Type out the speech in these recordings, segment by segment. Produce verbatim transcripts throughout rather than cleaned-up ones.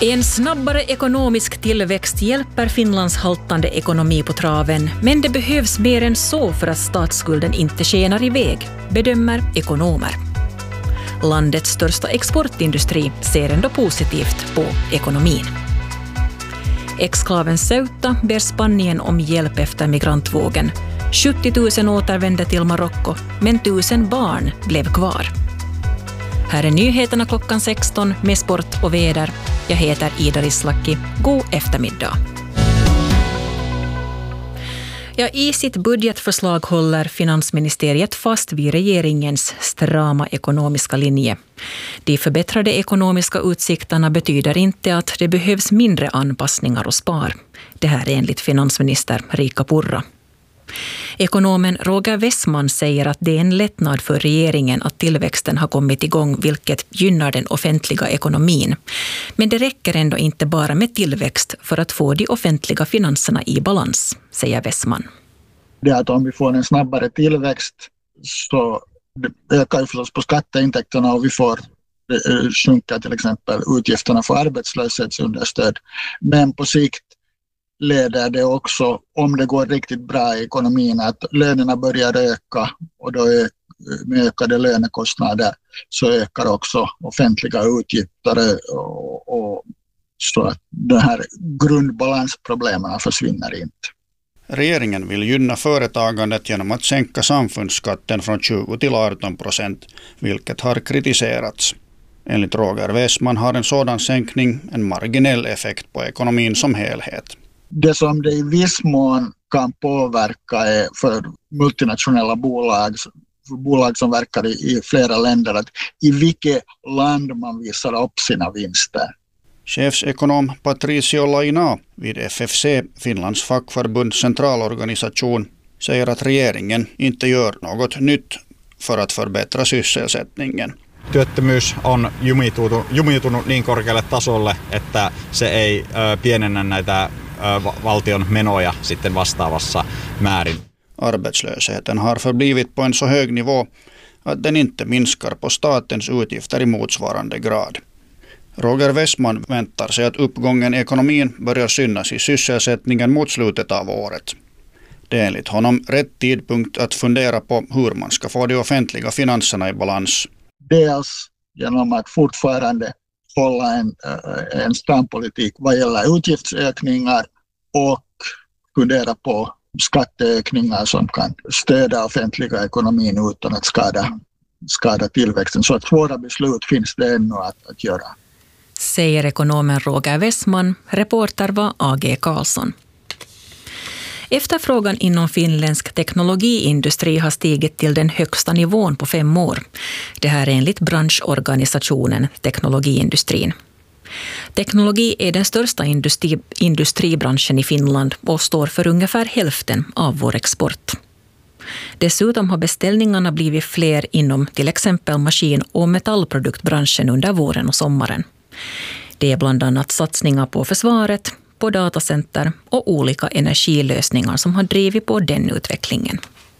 En snabbare ekonomisk tillväxt hjälper Finlands haltande ekonomi på traven, men det behövs mer än så för att statsskulden inte skenar iväg, bedömer ekonomer. Landets största exportindustri ser ändå positivt på ekonomin. Exklaven Ceuta ber Spanien om hjälp efter migrantvågen. sjuttio tusen återvände till Marocko, men tusen barn blev kvar. Här är nyheterna klockan sexton med sport och väder. Jag heter Ida Rislaki. God eftermiddag. Ja, i sitt budgetförslag håller finansministeriet fast vid regeringens strama ekonomiska linje. De förbättrade ekonomiska utsikterna betyder inte att det behövs mindre anpassningar och spar. Det här är enligt finansminister Riikka Purra. Ekonomen Roger Wessman säger att det är en lättnad för regeringen att tillväxten har kommit igång, vilket gynnar den offentliga ekonomin. Men det räcker ändå inte bara med tillväxt för att få de offentliga finanserna i balans, säger Wessman. Det är att om vi får en snabbare tillväxt så ökar ju förstås på skatteintäkterna och vi får sjunka till exempel utgifterna för arbetslöshetsunderstöd. Men på sikt leder det också, om det går riktigt bra i ekonomin, att lönerna börjar öka och då är, med ökade lönekostnader så ökar också offentliga utgifter och, och så att de här grundbalansproblemen försvinner inte. Regeringen vill gynna företagandet genom att sänka samfundsskatten från tjugo till arton procent, vilket har kritiserats. Enligt Roger Wessman har en sådan sänkning en marginell effekt på ekonomin som helhet. Det som det i viss mån kan påverka är för multinationella bolag, för bolag som verkar i, i flera länder, att i vilket land man visar upp sina vinster. Chefsekonom Patricio Laina vid F F C, Finlands fackförbunds centralorganisation, säger att regeringen inte gör något nytt för att förbättra sysselsättningen. Työttömyys on jumitunut, jumitunut niin korkealle tasolle, että se ei ö, pienennä näitä ö, valtion menoja sitten vastaavassa määrin. Arbetslösheten har förblivit på en så hög nivå att den inte minskar på statens utgifter i motsvarande grad. Roger Wessman väntar sig att uppgången i ekonomin börjar synas i sysselsättningen mot slutet av året. Det är enligt honom rätt tidpunkt att fundera på hur man ska få de offentliga finanserna i balans. Dels genom att fortfarande hålla en, en stampolitik vad gäller utgiftsökningar och fundera på skatteökningar som kan stödja offentliga ekonomin utan att skada, skada tillväxten. Så att svåra beslut finns det ännu att, att göra. Säger ekonomen Roger Wessman. Reporter var A G Karlsson. Efterfrågan inom finländsk teknologiindustri har stigit till den högsta nivån på fem år. Det här är enligt branschorganisationen Teknologiindustrin. Teknologi är den största industri, industribranschen i Finland och står för ungefär hälften av vår export. Dessutom har beställningarna blivit fler inom till exempel maskin- och metallproduktbranschen under våren och sommaren. Det är bland annat satsningar på försvaret, på datacenter och olika energilösningar som har drivit på den utvecklingen.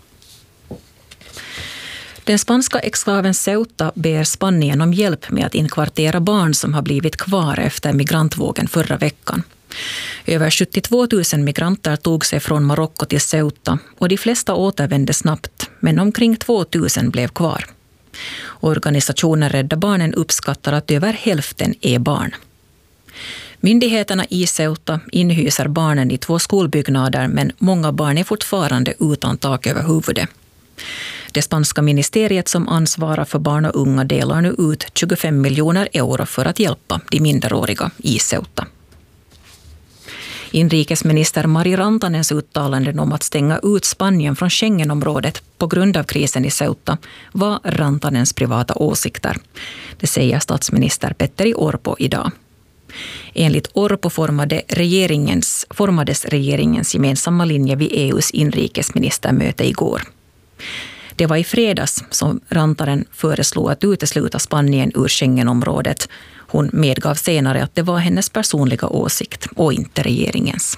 Den spanska exklaven Ceuta ber Spanien om hjälp med att inkvartera barn som har blivit kvar efter migrantvågen förra veckan. Över sjuttiotvå tusen migranter tog sig från Marocko till Ceuta och de flesta återvände snabbt, men omkring två tusen blev kvar. Organisationen Rädda Barnen uppskattar att över hälften är barn. Myndigheterna i Ceuta inhyser barnen i två skolbyggnader, men många barn är fortfarande utan tak över huvudet. Det spanska ministeriet som ansvarar för barn och unga delar nu ut tjugofem miljoner euro för att hjälpa de minderåriga i Ceuta. Inrikesminister Mari Rantanens uttalanden om att stänga ut Spanien från Schengenområdet på grund av krisen i Ceuta var Rantanens privata åsikter. Det säger statsminister Petteri Orpo idag. Enligt Orpo formade regeringens, formades regeringens gemensamma linje vid E U:s inrikesministermöte igår. Det var i fredags som Rantanen föreslog att utesluta Spanien ur Schengenområdet. Hon medgav senare att det var hennes personliga åsikt och inte regeringens.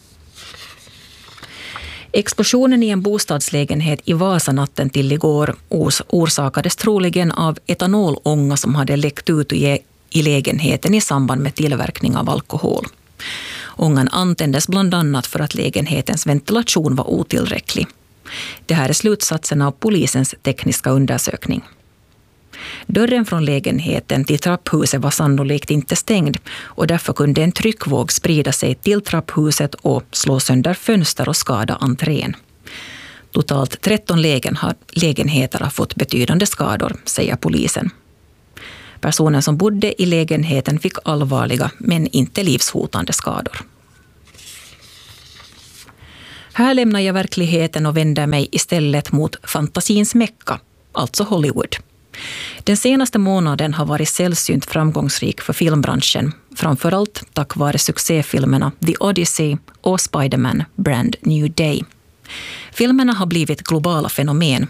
Explosionen i en bostadslägenhet i Vasa natten till igår orsakades troligen av etanolånga som hade läckt ut i lägenheten i samband med tillverkning av alkohol. Ångan antändes bland annat för att lägenhetens ventilation var otillräcklig. Det här är slutsatsen av polisens tekniska undersökning. Dörren från lägenheten till trapphuset var sannolikt inte stängd och därför kunde en tryckvåg sprida sig till trapphuset och slå sönder fönster och skada entrén. Totalt tretton lägenheter har fått betydande skador, säger polisen. Personen som bodde i lägenheten fick allvarliga men inte livshotande skador. Här lämnar jag verkligheten och vänder mig istället mot fantasins mecka, alltså Hollywood. Den senaste månaden har varit sällsynt framgångsrik för filmbranschen, framförallt tack vare succéfilmerna The Odyssey och Spider-Man Brand New Day. Filmerna har blivit globala fenomen